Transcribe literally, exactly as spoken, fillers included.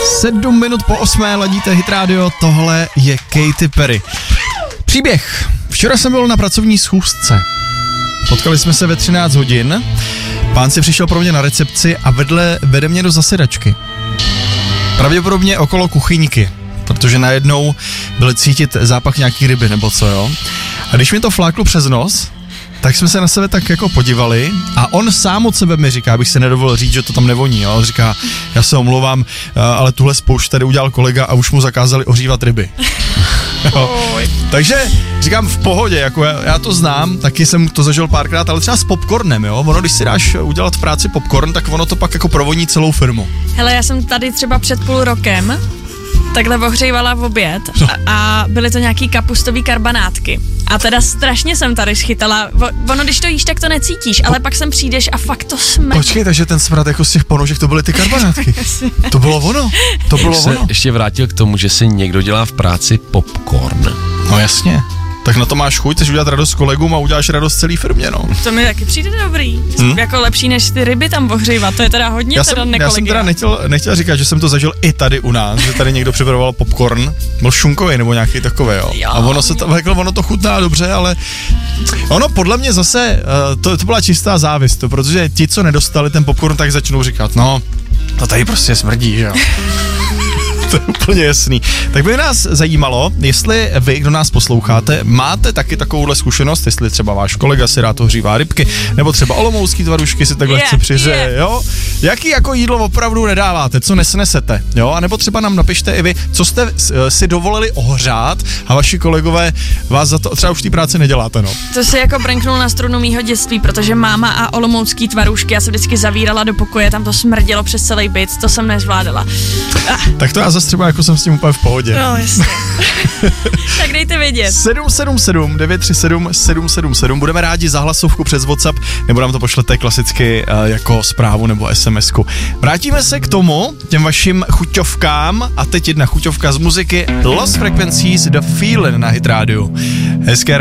Sedm minut po osmé ladíte Hit Radio, tohle je Katy Perry. Příběh. Včera jsem byl na pracovní schůzce. Potkali jsme se ve třináct hodin. Pán si přišel pro mě na recepci a vedle vede mě do zasedačky. Pravděpodobně okolo kuchyňky, protože najednou byl cítit zápach nějaký ryby nebo co, jo. A když mi to fláklo přes nos, tak jsme se na sebe tak jako podívali a on sám od sebe mi říká, abych se nedovolil říct, že to tam nevoní, jo. On říká, já se omlouvám, ale tuhle spoušť tady udělal kolega a už mu zakázali ohřívat ryby. Takže říkám v pohodě, jako já, já to znám, taky jsem to zažil párkrát, ale třeba s popcornem, jo. Ono, když si dáš udělat v práci popcorn, tak ono to pak jako provoní celou firmu. Hele, já jsem tady třeba před půl rokem takhle ohřívala v oběd no. a, a byly to nějaký kapustový karbanátky. A teda strašně jsem tady schytala. Ono, když to jíš, tak to necítíš, ale pak sem přijdeš a fakt to smrdí. Počkej, takže ten smrad jako z těch ponožek, to byly ty karbanátky. To bylo ono, to bylo se ono. ještě vrátil k tomu, že si někdo dělá v práci popcorn. No jasně. Tak na to máš chuť, chceš udělat radost kolegům a uděláš radost celý firmě, no. To mi taky přijde dobrý. Hmm? Jako lepší, než ty ryby tam ohřívat, to je teda hodně já teda jsem, nekolegiální. Já jsem teda nechtěl, nechtěl říkat, že jsem to zažil i tady u nás, že tady někdo připravoval popcorn, byl šunkový nebo nějaký takový, jo. jo. A ono se to, jako ono to chutná dobře, ale ono podle mě zase, to, to byla čistá závist, to, protože ti, co nedostali ten popcorn, tak začnou říkat, no, to tady prostě smrdí, že jo. To je úplně jasný. Tak by nás zajímalo, jestli vy, kdo nás posloucháte, máte taky takovouhle zkušenost, jestli třeba váš kolega si rád ohřívá rybky, nebo třeba olomoucký tvarušky si takhle yeah, chce přiřeje, yeah. jo? Jaký jako jídlo opravdu nedáváte, co nesnesete, jo? A nebo třeba nám napište i vy, co jste si dovolili ohřát a vaši kolegové vás za to třeba už v té práci neděláte, no. To si jako brnknul na strunu mýho dětství, protože máma a olomoucký tvarůžky, já se vždycky zavírala do pokoje, tam to smrdilo přes celý byt, to jsem nezvládala. Ah. Tak to já zase třeba jako jsem s tím úplně v pohodě. No, jasně. Tak dejte vědět. sedm sedm sedm devět tři sedm sedm sedm sedm. Budeme rádi za hlasovku přes WhatsApp, nebo nám to pošlete klasicky uh, jako zprávu nebo SMSku. Vrátíme se k tomu, těm vašim chuťovkám, a teď jedna chuťovka z muziky Lost Frequencies, The Feeling na Hit Radio. Hezké